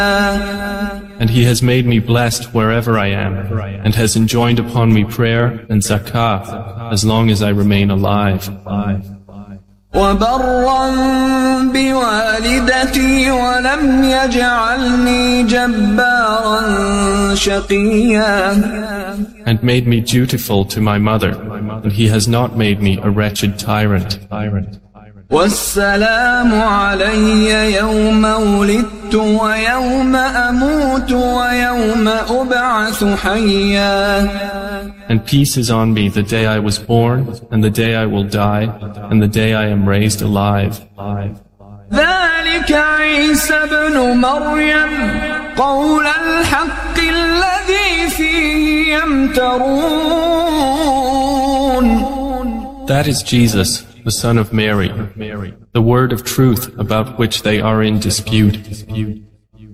And He has made me blessed wherever I am, and has enjoined upon me prayer and zakah as long as I remain alive. وبرا بوالدتي ولم يجعلني جبارا شقيا. And made me dutiful to my mother, and He has not made me a wretched tyrant. والسلام علي يوم ولدت ويوم أموت ويوم أبعث حيا. And peace is on me the day I was born, and the day I will die, and the day I am raised alive. ذلك عيسى ابن مريم قول الحق الذي فيه يمترون. That is Jesus, the son of Mary, the word of truth about which they are in dispute.